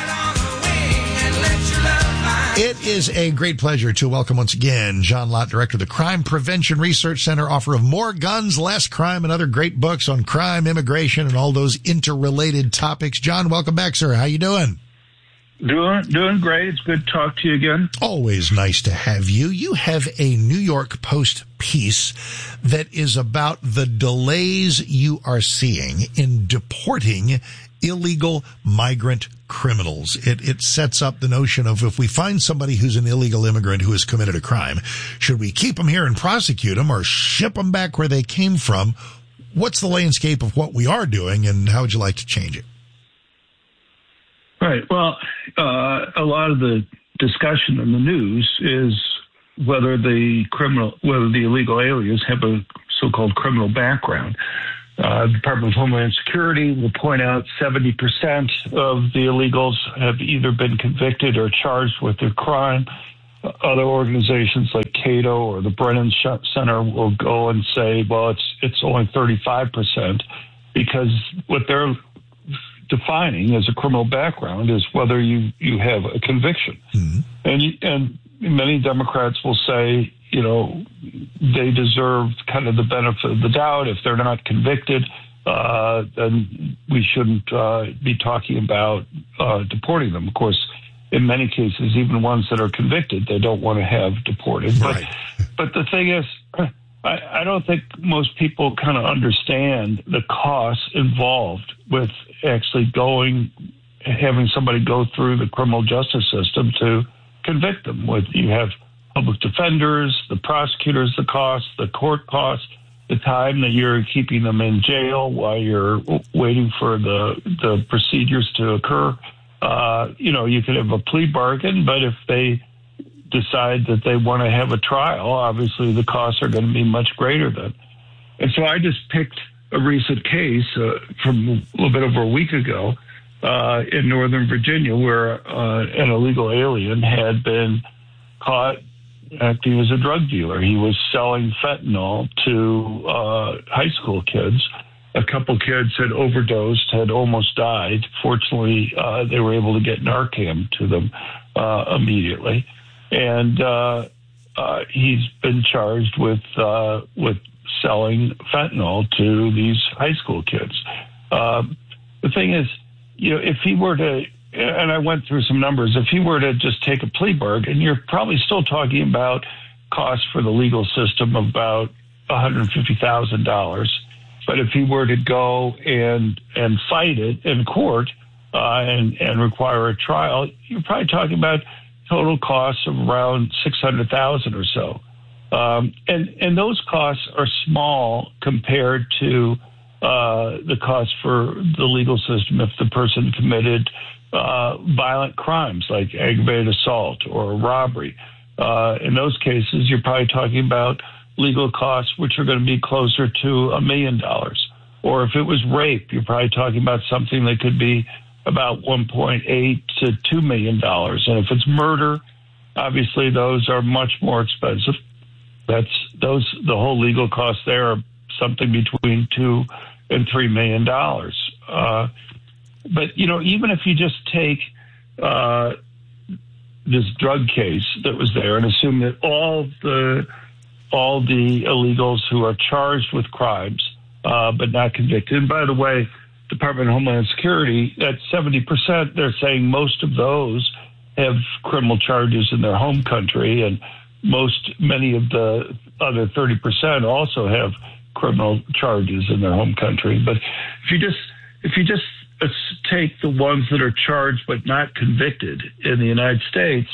It is a great pleasure to welcome once again John Lott, Director of the Crime Prevention Research Center, author of More Guns, Less Crime, and other great books on crime, immigration, and all those interrelated topics. John, welcome back, sir. How you doing? Doing doing great. It's good to talk to you again. Always nice to have you. You have a New York Post piece that is about the delays you are seeing in deporting illegal migrant criminals. It, it sets up the notion of if we find somebody who's an illegal immigrant who has committed a crime, should we keep them here and prosecute them or ship them back where they came from? What's the landscape of what we are doing, and how would you like to change it? Right. Well, uh, a lot of the discussion in the news is whether the criminal, whether the illegal aliens have a so-called criminal background. Uh, the Department of Homeland Security will point out seventy percent of the illegals have either been convicted or charged with a crime. Other organizations like Cato or the Brennan Center will go and say, well, it's it's only thirty-five percent, because what they're defining as a criminal background is whether you, you have a conviction. Mm-hmm. And you, and many Democrats will say, you know, they deserve kind of the benefit of the doubt. If they're not convicted, uh, then we shouldn't uh, be talking about uh, deporting them. Of course, in many cases, even ones that are convicted, they don't want to have deported. Right. But, but the thing is, I, I don't think most people kind of understand the costs involved with actually going, having somebody go through the criminal justice system to convict them. With you have public defenders, the prosecutors, the costs, the court costs, the time that you're keeping them in jail while you're waiting for the the procedures to occur. Uh, you know, you could have a plea bargain, but if they decide that they want to have a trial, obviously the costs are going to be much greater then. And so I just picked a recent case uh, from a little bit over a week ago uh, in Northern Virginia where uh, an illegal alien had been caught acting as a drug dealer. He was selling fentanyl to uh, high school kids. A couple kids had overdosed, had almost died. Fortunately, uh, they were able to get Narcan to them uh, immediately. And uh, uh, he's been charged with uh, with selling fentanyl to these high school kids. Uh, the thing is, you know, if he were to, and I went through some numbers, if he were to just take a plea bargain, you're probably still talking about costs for the legal system of about one hundred fifty thousand dollars. But if he were to go and and fight it in court uh, and, and require a trial, you're probably talking about total costs of around six hundred thousand dollars or so. Um, and, and those costs are small compared to uh, the cost for the legal system if the person committed uh, violent crimes like aggravated assault or robbery. Uh, in those cases, you're probably talking about legal costs which are going to be closer to a million dollars. Or if it was rape, you're probably talking about something that could be about one point eight to two million dollars. And if it's murder, obviously those are much more expensive. That's those, the whole legal costs there are something between two and three million dollars. Uh, but, you know, even if you just take uh, this drug case that was there and assume that all the all the illegals who are charged with crimes uh, but not convicted, and by the way, Department of Homeland Security, at seventy percent, they're saying most of those have criminal charges in their home country, and most, many of the other thirty percent also have criminal charges in their home country. But if you just, if you just take the ones that are charged but not convicted in the United States,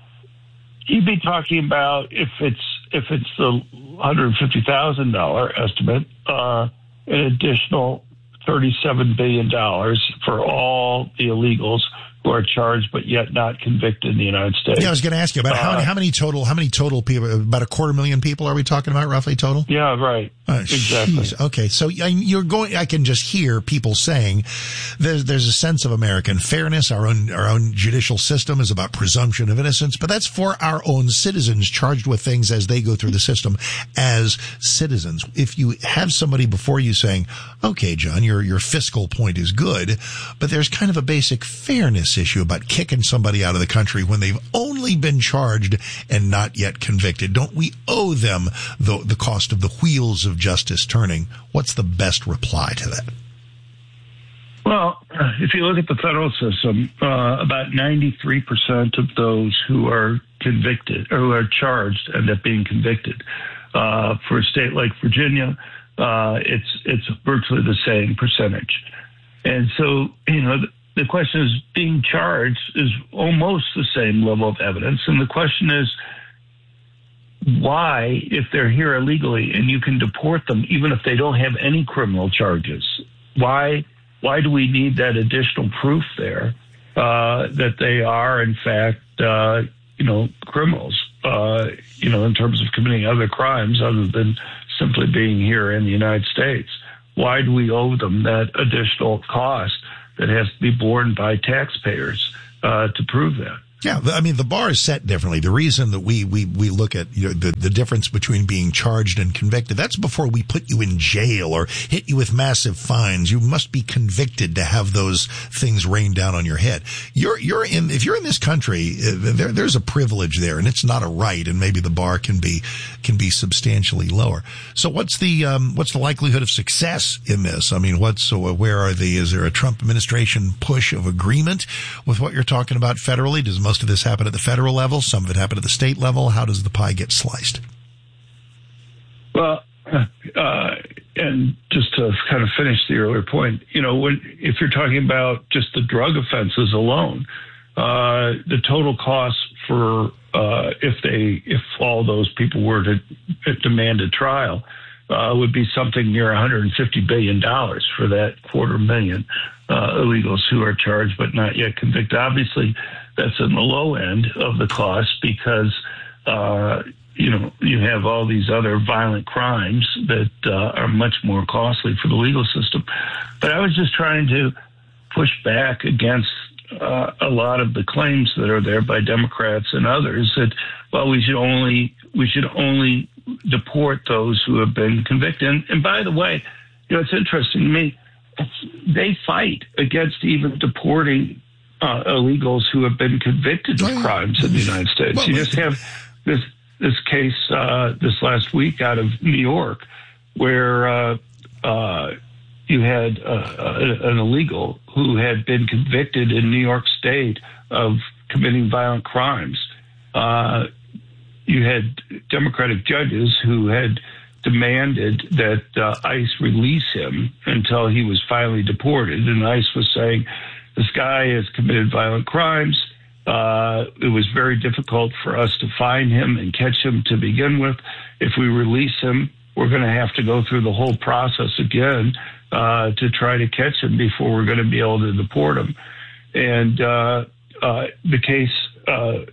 you'd be talking about, if it's if it's the one hundred fifty thousand dollars estimate, uh, an additional thirty-seven billion dollars for all the illegals who are charged but yet not convicted in the United States. Yeah, I was going to ask you about how, Uh, how many total, how many total people, about a quarter million people are we talking about roughly total? Yeah, right. Uh, exactly. Geez. Okay, so you're going. I can just hear people saying there's there's a sense of American fairness. Our own our own judicial system is about presumption of innocence, but that's for our own citizens charged with things as they go through the system as citizens. If you have somebody before you saying, "Okay, John, your your fiscal point is good, but there's kind of a basic fairness issue about kicking somebody out of the country when they've only been charged and not yet convicted. Don't we owe them the the cost of the wheels of justice turning?" What's the best reply to that? Well, if you look at the federal system, uh, about ninety-three percent of those who are convicted or who are charged end up being convicted. Uh, for a state like Virginia, uh, it's it's virtually the same percentage. And so, you know, the, the question is, being charged is almost the same level of evidence. And the question is, why, if they're here illegally and you can deport them even if they don't have any criminal charges, why why do we need that additional proof there uh, that they are, in fact, uh, you know, criminals, uh, you know, in terms of committing other crimes other than simply being here in the United States? Why do we owe them that additional cost that has to be borne by taxpayers uh, to prove that? Yeah, I mean, the bar is set differently. The reason that we, we, we look at, you know, the, the difference between being charged and convicted, that's before we put you in jail or hit you with massive fines. You must be convicted to have those things rained down on your head. You're, you're in, if you're in this country, there, there's a privilege there and it's not a right, and maybe the bar can be, can be substantially lower. So what's the, um, what's the likelihood of success in this? I mean, what's, so where are the, is there a Trump administration push of agreement with what you're talking about federally? Does most Most of this happen at the federal level? Some of it happen at the state level? How does the pie get sliced? Well, uh, and just to kind of finish the earlier point, you know, when if you're talking about just the drug offenses alone, uh, the total cost for uh, if they if all those people were to demand a trial uh, would be something near one hundred fifty billion dollars for that quarter million uh, illegals who are charged but not yet convicted. Obviously, that's in the low end of the cost because, uh, you know, you have all these other violent crimes that uh, are much more costly for the legal system. But I was just trying to push back against uh, a lot of the claims that are there by Democrats and others that, well, we should only we should only deport those who have been convicted. And, and by the way, you know, it's interesting to me, they fight against even deporting Uh, illegals who have been convicted of crimes in the United States. You just have this this case uh, this last week out of New York where uh, uh, you had uh, an illegal who had been convicted in New York State of committing violent crimes. Uh, you had Democratic judges who had demanded that uh, ICE release him until he was finally deported, and ICE was saying, this guy has committed violent crimes. Uh, it was very difficult for us to find him and catch him to begin with. If we release him, we're going to have to go through the whole process again uh, to try to catch him before we're going to be able to deport him. And uh, uh, the case, uh,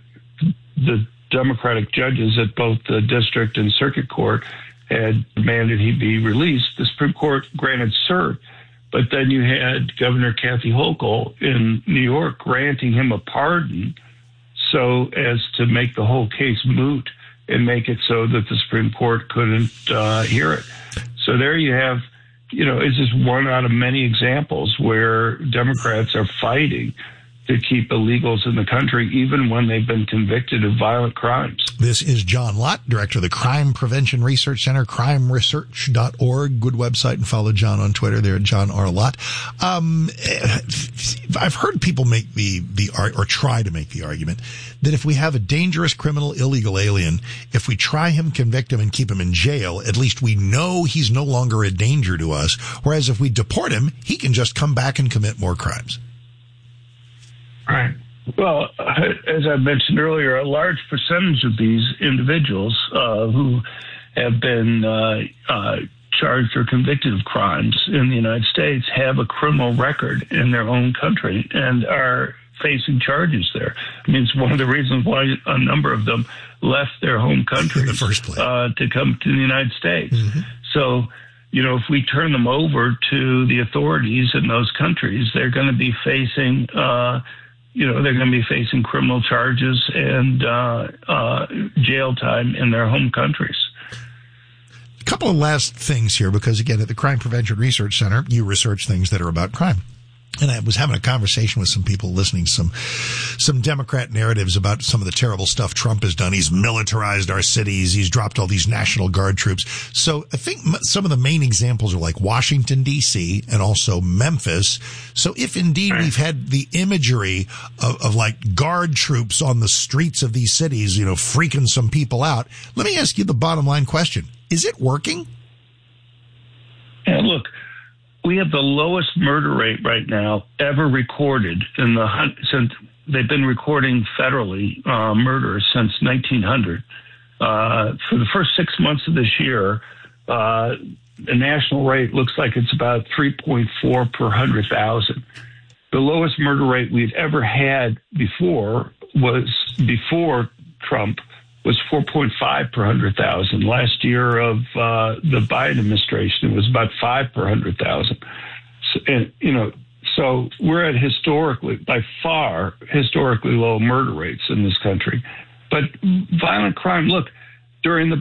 the Democratic judges at both the district and circuit court had demanded he be released. The Supreme Court granted cert. But then you had Governor Kathy Hochul in New York granting him a pardon so as to make the whole case moot and make it so that the Supreme Court couldn't uh, hear it. So there you have, you know, it's just one out of many examples where Democrats are fighting to keep illegals in the country, even when they've been convicted of violent crimes. This is John Lott, director of the Crime Prevention Research Center, crime research dot org. Good website, and follow John on Twitter there at John R. Lott. Um, I've heard people make the, the, or try to make the argument that if we have a dangerous criminal illegal alien, if we try him, convict him, and keep him in jail, at least we know he's no longer a danger to us. Whereas if we deport him, he can just come back and commit more crimes. Right. Well, as I mentioned earlier, a large percentage of these individuals uh, who have been, uh, uh, charged or convicted of crimes in the United States have a criminal record in their own country and are facing charges there. I mean, it's one of the reasons why a number of them left their home country in the first place uh, to come to the United States. Mm-hmm. So, you know, if we turn them over to the authorities in those countries, they're going to be facing, uh, you know, they're going to be facing criminal charges and uh, uh, jail time in their home countries. A couple of last things here, because again, at the Crime Prevention Research Center, you research things that are about crime. And I was having a conversation with some people listening to some, some Democrat narratives about some of the terrible stuff Trump has done. He's militarized our cities. He's dropped all these National Guard troops. So I think some of the main examples are like Washington, D C and also Memphis. So if indeed we've had the imagery of, of like guard troops on the streets of these cities, you know, freaking some people out, let me ask you the bottom line question. Is it working? Yeah, look. We have the lowest murder rate right now ever recorded in the since they've been recording federally uh, murders since nineteen hundred. Uh, for the first six months of this year, uh, the national rate looks like it's about three point four per one hundred thousand. The lowest murder rate we'd ever had before was before Trump was four point five per one hundred thousand. Last year of uh, the Biden administration, it was about five per one hundred thousand. So, and, you know, so we're at historically, by far, historically low murder rates in this country. But violent crime, look, during the